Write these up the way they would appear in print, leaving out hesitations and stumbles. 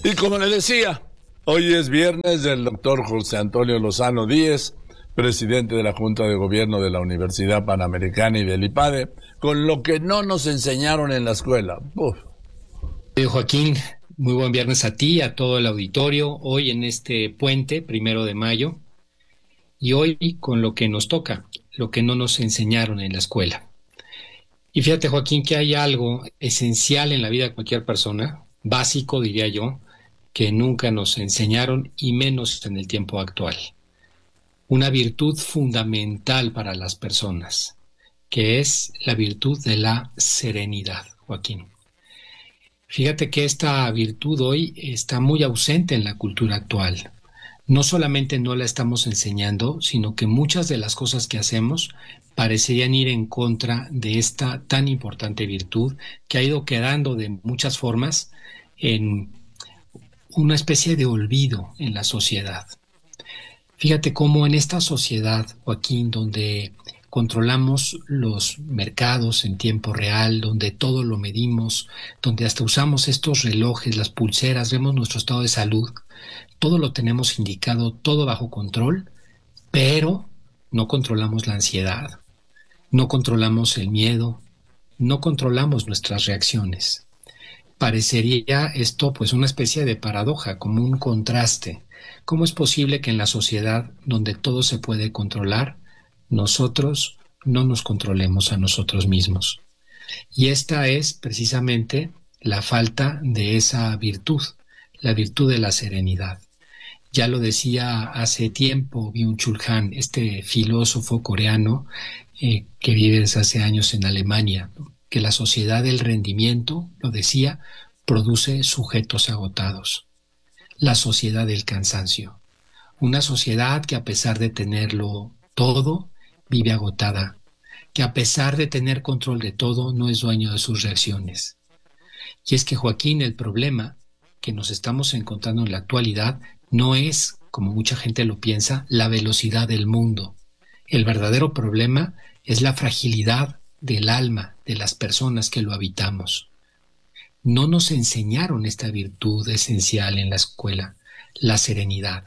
Y como le decía, hoy es viernes del doctor José Antonio Lozano Díez, presidente de la Junta de Gobierno de la Universidad Panamericana y del IPADE, con lo que no nos enseñaron en la escuela. Uf. Joaquín, muy buen viernes a ti, a todo el auditorio, hoy en este puente, 1 de mayo, y hoy con lo que nos toca, lo que no nos enseñaron en la escuela. Y fíjate, Joaquín, que hay algo esencial en la vida de cualquier persona, básico, diría yo, que nunca nos enseñaron y menos en el tiempo actual. Una virtud fundamental para las personas, que es la virtud de la serenidad, Joaquín. Fíjate que esta virtud hoy está muy ausente en la cultura actual. No solamente no la estamos enseñando, sino que muchas de las cosas que hacemos parecerían ir en contra de esta tan importante virtud que ha ido quedando de muchas formas en una especie de olvido en la sociedad. Fíjate cómo en esta sociedad, Joaquín, donde controlamos los mercados en tiempo real, donde todo lo medimos, donde hasta usamos estos relojes, las pulseras, vemos nuestro estado de salud, todo lo tenemos indicado, todo bajo control, pero no controlamos la ansiedad, no controlamos el miedo, no controlamos nuestras reacciones. Parecería esto pues una especie de paradoja, como un contraste. ¿Cómo es posible que en la sociedad donde todo se puede controlar, nosotros no nos controlemos a nosotros mismos? Y esta es precisamente la falta de esa virtud, la virtud de la serenidad. Ya lo decía hace tiempo Byung-Chul Han, este filósofo coreano que vive desde hace años en Alemania, que la sociedad del rendimiento, lo decía, produce sujetos agotados. La sociedad del cansancio. Una sociedad que a pesar de tenerlo todo, vive agotada, que a pesar de tener control de todo, no es dueño de sus reacciones. Y es que, Joaquín, el problema que nos estamos encontrando en la actualidad no es, como mucha gente lo piensa, la velocidad del mundo. El verdadero problema es la fragilidad del alma de las personas que lo habitamos. No nos enseñaron esta virtud esencial en la escuela, la serenidad.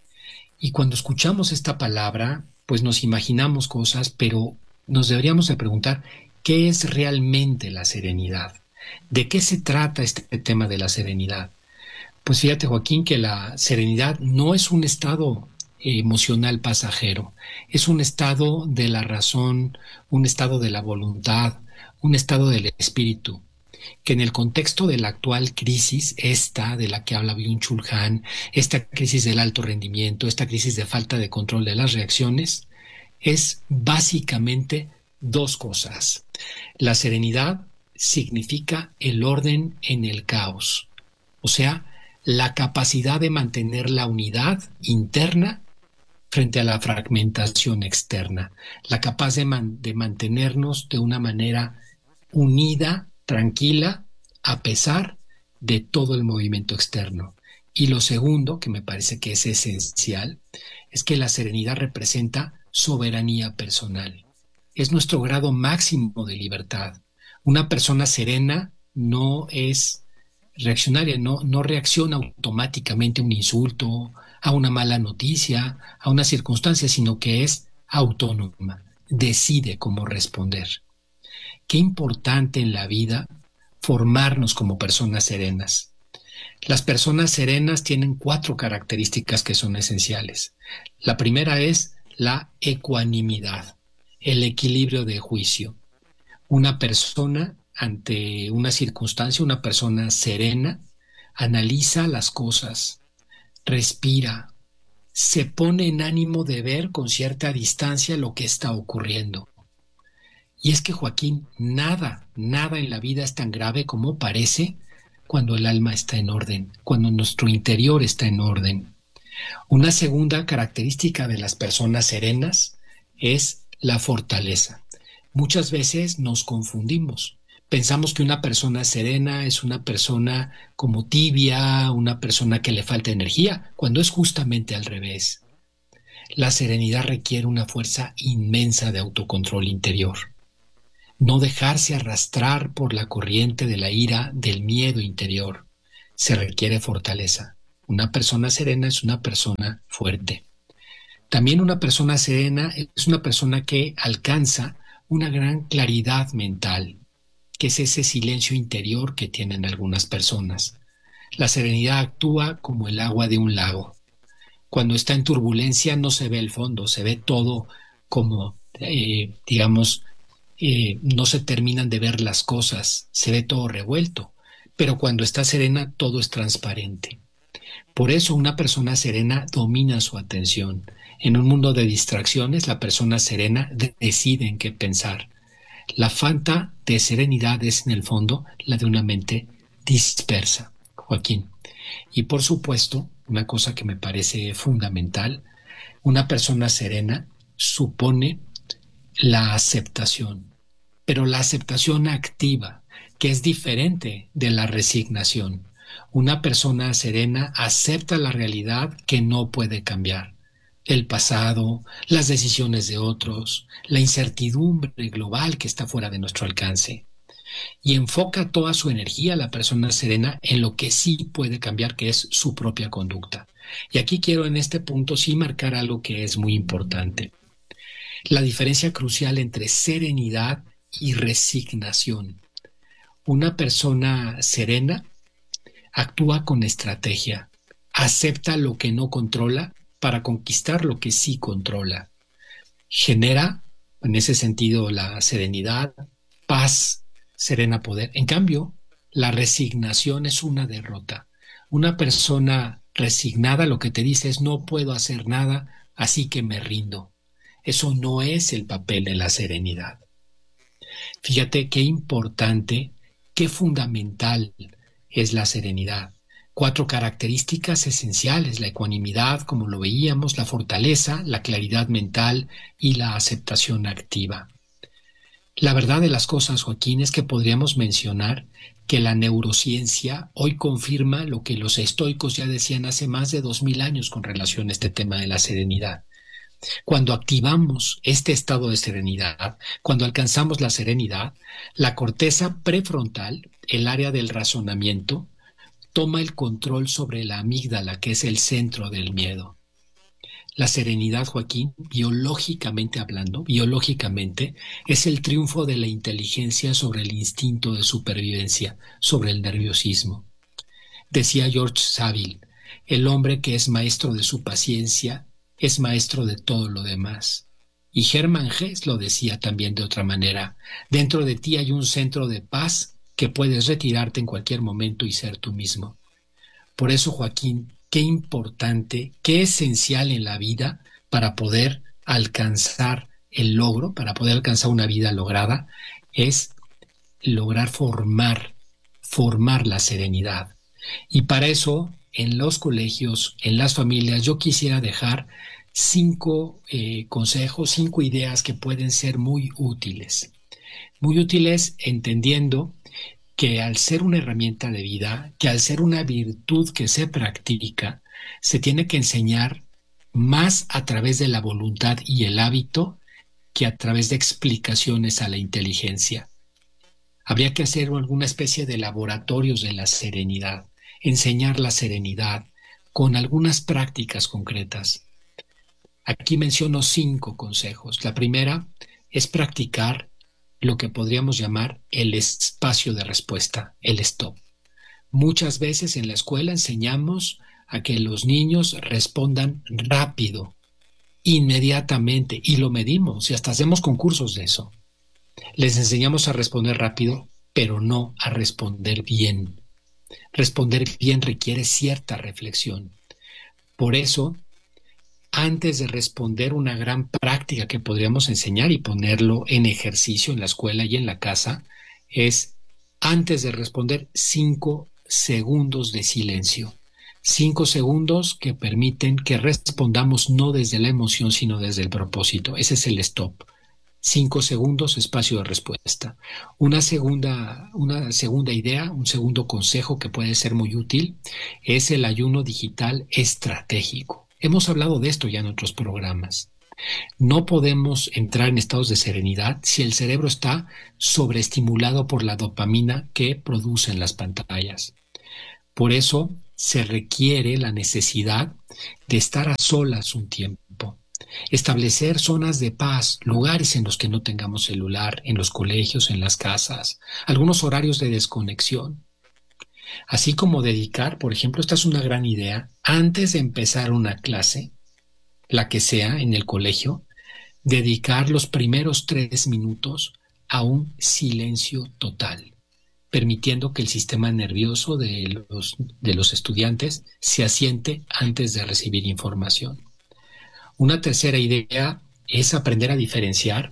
Y cuando escuchamos esta palabra, pues nos imaginamos cosas, pero nos deberíamos de preguntar, ¿qué es realmente la serenidad? ¿De qué se trata este tema de la serenidad? Pues fíjate, Joaquín, que la serenidad no es un estado emocional pasajero, es un estado de la razón, un estado de la voluntad, un estado del espíritu, que en el contexto de la actual crisis, esta de la que habla Byung-Chul Han, esta crisis del alto rendimiento, esta crisis de falta de control de las reacciones, es básicamente dos cosas. La serenidad significa el orden en el caos, o sea, la capacidad de mantener la unidad interna frente a la fragmentación externa, la capacidad de mantenernos de una manera unida, tranquila, a pesar de todo el movimiento externo. Y lo segundo, que me parece que es esencial, es que la serenidad representa soberanía personal. Es nuestro grado máximo de libertad. Una persona serena no es reaccionaria, no reacciona automáticamente a un insulto, a una mala noticia, a una circunstancia, sino que es autónoma, decide cómo responder. Qué importante en la vida formarnos como personas serenas. Las personas serenas tienen 4 características que son esenciales. La primera es la ecuanimidad, el equilibrio de juicio. Una persona ante una circunstancia, una persona serena, analiza las cosas, respira, se pone en ánimo de ver con cierta distancia lo que está ocurriendo. Y es que, Joaquín, nada en la vida es tan grave como parece cuando el alma está en orden, cuando nuestro interior está en orden. Una segunda característica de las personas serenas es la fortaleza. Muchas veces nos confundimos. Pensamos que una persona serena es una persona como tibia, una persona que le falta energía, cuando es justamente al revés. La serenidad requiere una fuerza inmensa de autocontrol interior. No dejarse arrastrar por la corriente de la ira, del miedo interior. se requiere fortaleza. Una persona serena es una persona fuerte. También una persona serena es una persona que alcanza una gran claridad mental, que es ese silencio interior que tienen algunas personas. La serenidad actúa como el agua de un lago. Cuando está en turbulencia no se ve el fondo, se ve todo como, no se terminan de ver las cosas, se ve todo revuelto. Pero cuando está serena todo es transparente. Por eso una persona serena domina su atención. En un mundo de distracciones, la persona serena decide en qué pensar. La falta de serenidad es, en el fondo, la de una mente dispersa, Joaquín. Y por supuesto, una cosa que me parece fundamental, una persona serena supone la aceptación, pero la aceptación activa, que es diferente de la resignación. Una persona serena acepta la realidad que no puede cambiar. El pasado, las decisiones de otros, la incertidumbre global que está fuera de nuestro alcance. Y enfoca toda su energía la persona serena en lo que sí puede cambiar, que es su propia conducta. Y aquí quiero en este punto sí marcar algo que es muy importante. La diferencia crucial entre serenidad y resignación. Una persona serena actúa con estrategia, acepta lo que no controla para conquistar lo que sí controla. Genera, en ese sentido, la serenidad, paz, serena poder. En cambio, la resignación es una derrota. Una persona resignada lo que te dice es no puedo hacer nada, así que me rindo. Eso no es el papel de la serenidad. Fíjate qué importante, qué fundamental es la serenidad. 4 características esenciales: la ecuanimidad, como lo veíamos, la fortaleza, la claridad mental y la aceptación activa. La verdad de las cosas, Joaquín, es que podríamos mencionar que la neurociencia hoy confirma lo que los estoicos ya decían hace más de 2000 años con relación a este tema de la serenidad. Cuando activamos este estado de serenidad, cuando alcanzamos la serenidad, la corteza prefrontal, el área del razonamiento, toma el control sobre la amígdala, que es el centro del miedo. La serenidad, Joaquín, biológicamente hablando, es el triunfo de la inteligencia sobre el instinto de supervivencia, sobre el nerviosismo. Decía George Savile, el hombre que es maestro de su paciencia es maestro de todo lo demás. Y Hermann Hesse lo decía también de otra manera, dentro de ti hay un centro de paz que puedes retirarte en cualquier momento y ser tú mismo. Por eso, Joaquín, qué importante, qué esencial en la vida para poder alcanzar el logro, para poder alcanzar una vida lograda, es lograr formar la serenidad. Y para eso, en los colegios, en las familias, yo quisiera dejar 5 consejos, 5 ideas que pueden ser muy útiles. Muy útiles entendiendo que al ser una herramienta de vida, que al ser una virtud que se practica, se tiene que enseñar más a través de la voluntad y el hábito que a través de explicaciones a la inteligencia. Habría que hacer alguna especie de laboratorios de la serenidad, enseñar la serenidad con algunas prácticas concretas. Aquí menciono 5 consejos. La primera es practicar lo que podríamos llamar el espacio de respuesta, el stop. Muchas veces en la escuela enseñamos a que los niños respondan rápido, inmediatamente, y lo medimos y hasta hacemos concursos de eso. Les enseñamos a responder rápido, pero no a responder bien. Responder bien requiere cierta reflexión. Por eso, antes de responder, una gran práctica que podríamos enseñar y ponerlo en ejercicio en la escuela y en la casa es, antes de responder, 5 segundos de silencio. 5 segundos que permiten que respondamos no desde la emoción, sino desde el propósito. Ese es el stop. 5 segundos, espacio de respuesta. Una segunda idea, un segundo consejo que puede ser muy útil, es el ayuno digital estratégico. Hemos hablado de esto ya en otros programas. No podemos entrar en estados de serenidad si el cerebro está sobreestimulado por la dopamina que producen las pantallas. Por eso se requiere la necesidad de estar a solas un tiempo, establecer zonas de paz, lugares en los que no tengamos celular, en los colegios, en las casas, algunos horarios de desconexión. Así como dedicar, por ejemplo, esta es una gran idea, antes de empezar una clase, la que sea en el colegio, dedicar los primeros 3 minutos a un silencio total, permitiendo que el sistema nervioso de los estudiantes se asiente antes de recibir información. Una tercera idea es aprender a diferenciar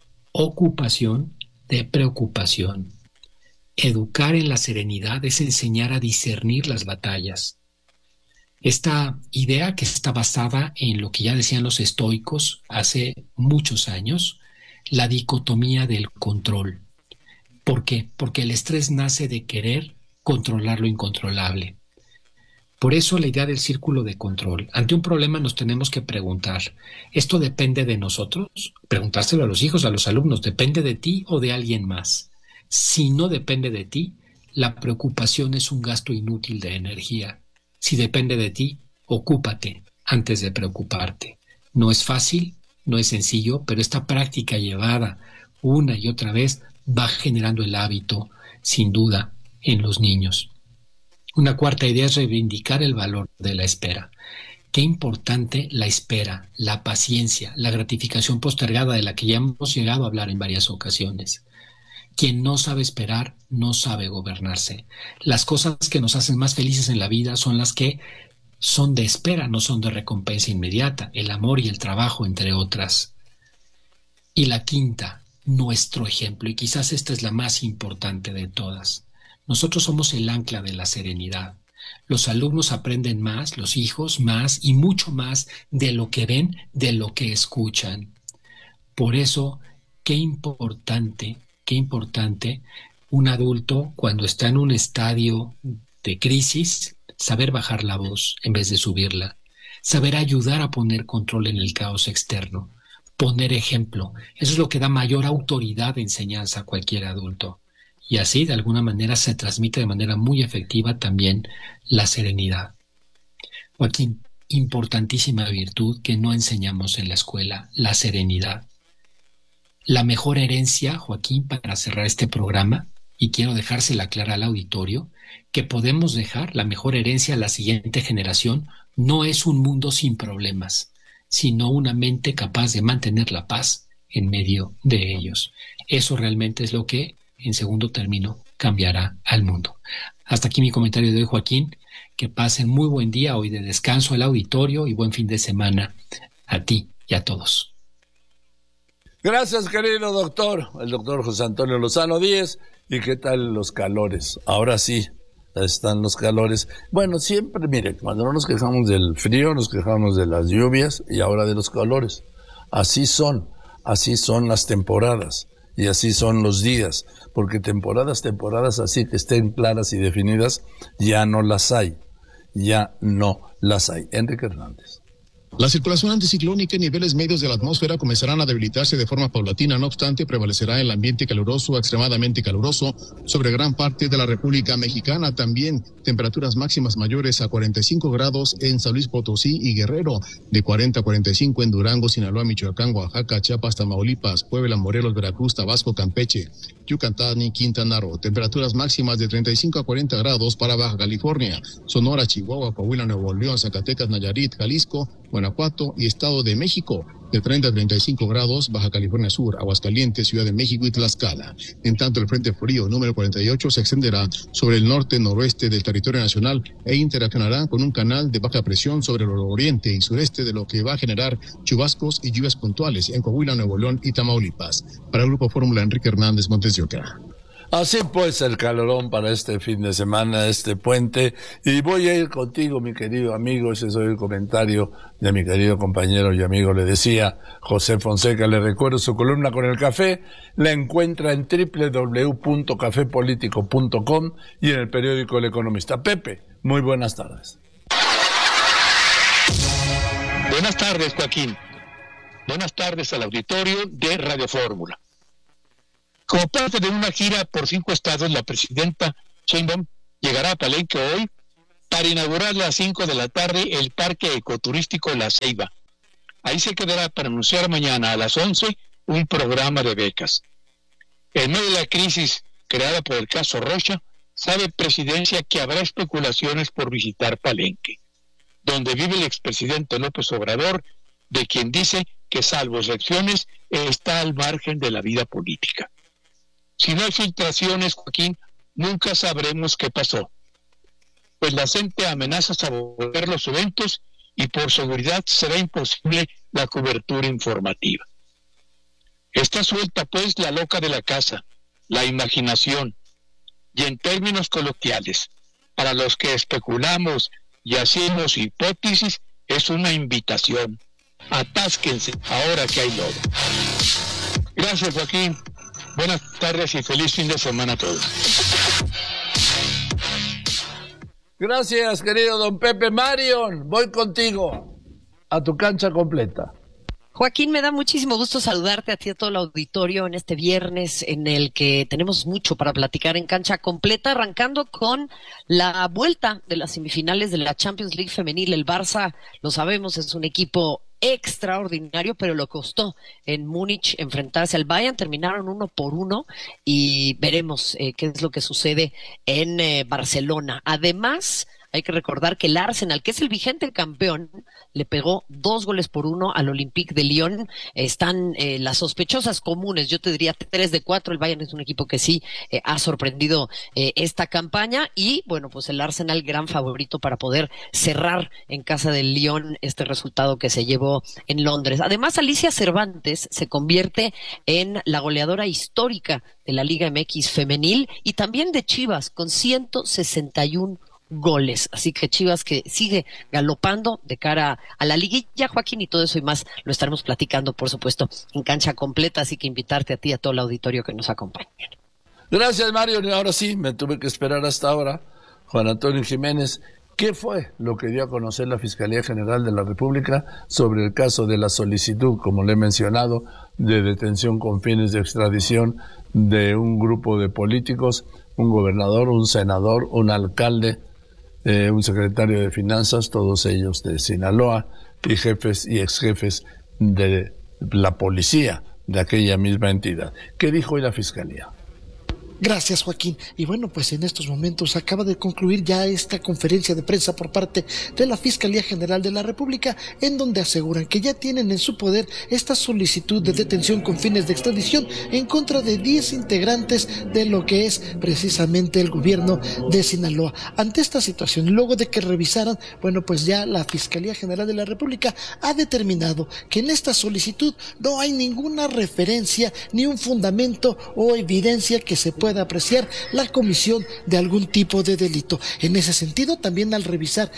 ocupación de preocupación. Educar en la serenidad es enseñar a discernir las batallas. Esta idea, que está basada en lo que ya decían los estoicos hace muchos años, la dicotomía del control. ¿Por qué? Porque el estrés nace de querer controlar lo incontrolable. Por eso la idea del círculo de control. Ante un problema nos tenemos que preguntar, ¿esto depende de nosotros? Preguntárselo a los hijos, a los alumnos, ¿depende de ti o de alguien más? Si no depende de ti, la preocupación es un gasto inútil de energía. Si depende de ti, ocúpate antes de preocuparte. No es fácil, no es sencillo, pero esta práctica llevada una y otra vez va generando el hábito, sin duda, en los niños. Una cuarta idea es reivindicar el valor de la espera. Qué importante la espera, la paciencia, la gratificación postergada de la que ya hemos llegado a hablar en varias ocasiones. Quien no sabe esperar, no sabe gobernarse. Las cosas que nos hacen más felices en la vida son las que son de espera, no son de recompensa inmediata, el amor y el trabajo, entre otras. Y la quinta, nuestro ejemplo, y quizás esta es la más importante de todas. Nosotros somos el ancla de la serenidad. Los alumnos aprenden más, los hijos más y mucho más de lo que ven, de lo que escuchan. Por eso, qué importante un adulto, cuando está en un estadio de crisis, saber bajar la voz en vez de subirla, saber ayudar a poner control en el caos externo, poner ejemplo. Eso es lo que da mayor autoridad de enseñanza a cualquier adulto. Y así, de alguna manera, se transmite de manera muy efectiva también la serenidad. Joaquín, importantísima virtud que no enseñamos en la escuela, la serenidad. La mejor herencia, Joaquín, para cerrar este programa, y quiero dejársela clara al auditorio, que podemos dejar la mejor herencia a la siguiente generación, no es un mundo sin problemas, sino una mente capaz de mantener la paz en medio de ellos. Eso realmente es lo que, en segundo término, cambiará al mundo. Hasta aquí mi comentario de hoy, Joaquín. Que pasen muy buen día hoy de descanso al auditorio y buen fin de semana a ti y a todos. Gracias, querido doctor, el doctor José Antonio Lozano Díez. ¿Y qué tal los calores? Ahora sí, están los calores. Bueno, siempre, mire, cuando no nos quejamos del frío, nos quejamos de las lluvias y ahora de los calores. Así son las temporadas y así son los días, porque temporadas así que estén claras y definidas, ya no las hay. Enrique Hernández. La circulación anticiclónica y niveles medios de la atmósfera comenzarán a debilitarse de forma paulatina. No obstante, prevalecerá el ambiente caluroso, extremadamente caluroso, sobre gran parte de la República Mexicana. También temperaturas máximas mayores a 45 grados en San Luis Potosí y Guerrero, de 40 a 45 en Durango, Sinaloa, Michoacán, Oaxaca, Chiapas, Tamaulipas, Puebla, Morelos, Veracruz, Tabasco, Campeche, Yucatán y Quintana Roo. Temperaturas máximas de 35 a 40 grados para Baja California, Sonora, Chihuahua, Coahuila, Nuevo León, Zacatecas, Nayarit, Jalisco, Guanajuato y Estado de México. De 30 a 35 grados, Baja California Sur, Aguascalientes, Ciudad de México y Tlaxcala. En tanto, el Frente Frío número 48 se extenderá sobre el norte-noroeste del territorio nacional e interaccionará con un canal de baja presión sobre el oriente y sureste, de lo que va a generar chubascos y lluvias puntuales en Coahuila, Nuevo León y Tamaulipas. Para el Grupo Fórmula, Enrique Hernández, Montes de Oca. Así pues, el calorón para este fin de semana, este puente. Y voy a ir contigo, mi querido amigo. Ese es el comentario de mi querido compañero y amigo, le decía José Fonseca. Le recuerdo su columna con el café. La encuentra en www.cafepolitico.com y en el periódico El Economista. Pepe, muy buenas tardes. Buenas tardes, Joaquín. Buenas tardes al auditorio de Radio Fórmula. Como parte de una gira por 5 estados, la presidenta Sheinbaum llegará a Palenque hoy para inaugurar a las 5 de la tarde el Parque Ecoturístico La Ceiba. Ahí se quedará para anunciar mañana a las 11 un programa de becas. En medio de la crisis creada por el caso Rocha, sabe Presidencia que habrá especulaciones por visitar Palenque, donde vive el expresidente López Obrador, de quien dice que salvo excepciones está al margen de la vida política. Si no hay filtraciones, Joaquín, nunca sabremos qué pasó, pues la gente amenaza sabotear los eventos y por seguridad será imposible la cobertura informativa. Está suelta pues la loca de la casa, la imaginación, y en términos coloquiales, para los que especulamos y hacemos hipótesis, es una invitación. Atásquense ahora que hay lodo. Gracias, Joaquín. Buenas tardes y feliz fin de semana a todos. Gracias, querido don Pepe. Marion, voy contigo a tu cancha completa. Joaquín, me da muchísimo gusto saludarte a ti y a todo el auditorio en este viernes en el que tenemos mucho para platicar en cancha completa, arrancando con la vuelta de las semifinales de la Champions League femenil. El Barça, lo sabemos, es un equipo extraordinario, pero lo costó en Múnich enfrentarse al Bayern. Terminaron 1-1 y veremos qué es lo que sucede en Barcelona. Además, hay que recordar que el Arsenal, que es el vigente campeón, le pegó 2-1 al Olympique de Lyon. Están las sospechosas comunes, yo te diría 3-4. El Bayern es un equipo que sí ha sorprendido esta campaña y, bueno, pues el Arsenal gran favorito para poder cerrar en casa del Lyon este resultado que se llevó en Londres. Además, Alicia Cervantes se convierte en la goleadora histórica de la Liga MX femenil y también de Chivas con 161 goles, así que Chivas que sigue galopando de cara a la liguilla, Joaquín, y todo eso y más lo estaremos platicando, por supuesto, en cancha completa, así que invitarte a ti y a todo el auditorio que nos acompañe. Gracias, Mario, y ahora sí, me tuve que esperar hasta ahora. Juan Antonio Jiménez, ¿qué fue lo que dio a conocer la Fiscalía General de la República sobre el caso de la solicitud, como le he mencionado, de detención con fines de extradición de un grupo de políticos, un gobernador, un senador, un alcalde, un secretario de Finanzas, todos ellos de Sinaloa, y jefes y exjefes de la policía de aquella misma entidad? ¿Qué dijo hoy la Fiscalía? Gracias, Joaquín. Y bueno, pues en estos momentos acaba de concluir ya esta conferencia de prensa por parte de la Fiscalía General de la República, en donde aseguran que ya tienen en su poder esta solicitud de detención con fines de extradición en contra de 10 integrantes de lo que es precisamente el gobierno de Sinaloa. Ante esta situación, luego de que revisaran, bueno, pues ya la Fiscalía General de la República ha determinado que en esta solicitud no hay ninguna referencia ni un fundamento o evidencia que se pueda apreciar la comisión de algún tipo de delito. En ese sentido, también al revisar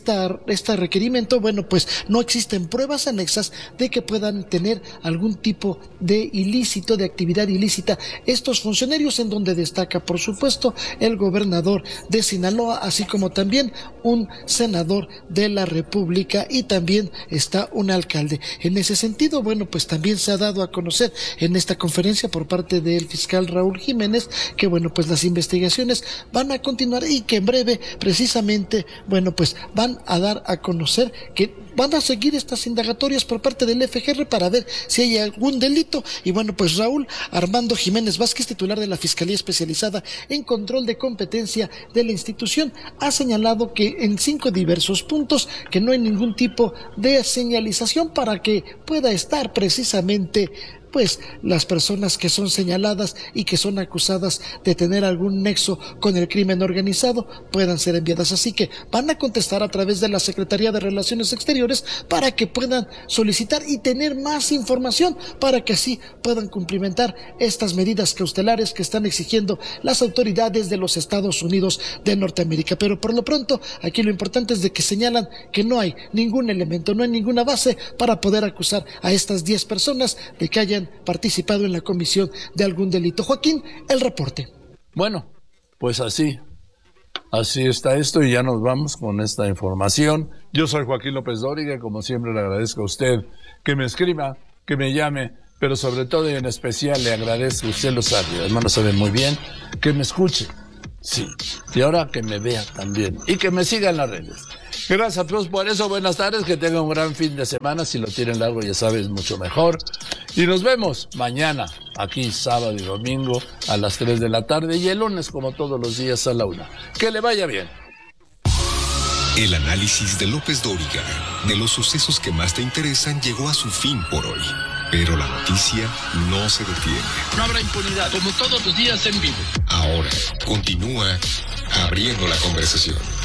este requerimiento, bueno, pues no existen pruebas anexas de que puedan tener algún tipo de ilícito, de actividad ilícita estos funcionarios, en donde destaca, por supuesto, el gobernador de Sinaloa, así como también un senador de la República y también está un alcalde. En ese sentido, bueno, pues también se ha dado a conocer en esta conferencia por parte del fiscal Raúl Jiménez que, bueno, pues las investigaciones van a continuar y que en breve, precisamente, bueno, pues van a dar a conocer que van a seguir estas indagatorias por parte del FGR para ver si hay algún delito. Y bueno, pues Raúl Armando Jiménez Vázquez, titular de la Fiscalía Especializada en Control de Competencia de la institución, ha señalado que en 5 diversos puntos que no hay ningún tipo de señalización para que pueda estar precisamente pues las personas que son señaladas y que son acusadas de tener algún nexo con el crimen organizado puedan ser enviadas. Así que van a contestar a través de la Secretaría de Relaciones Exteriores para que puedan solicitar y tener más información para que así puedan cumplimentar estas medidas cautelares que están exigiendo las autoridades de los Estados Unidos de Norteamérica. Pero por lo pronto, aquí lo importante es de que señalan que no hay ningún elemento, no hay ninguna base para poder acusar a estas 10 personas de que hayan participado en la comisión de algún delito. Joaquín, el reporte. Bueno, pues así está esto y ya nos vamos con esta información. Yo soy Joaquín López Dóriga, como siempre le agradezco a usted que me escriba, que me llame, pero sobre todo y en especial le agradezco, usted lo sabe, además lo sabe muy bien, que me escuche Sí. Y ahora que me vea también. Y que me siga en las redes. Gracias a todos por eso. Buenas tardes. Que tengan un gran fin de semana. Si lo tienen largo, ya sabes, mucho mejor. Y nos vemos mañana, aquí sábado y domingo a las 3 de la tarde. Y el lunes, como todos los días, a la 1. Que le vaya bien. El análisis de López Dóriga de los sucesos que más te interesan llegó a su fin por hoy. Pero la noticia no se detiene. No habrá impunidad, como todos los días en vivo. Ahora continúa abriendo la conversación.